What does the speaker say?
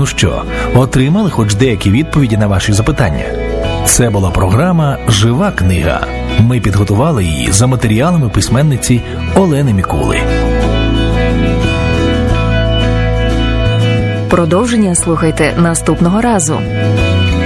що, отримали хоч деякі відповіді на ваші запитання? Це була програма «Жива книга». Ми підготували її за матеріалами письменниці Олени Мікули. Продовження слухайте наступного разу.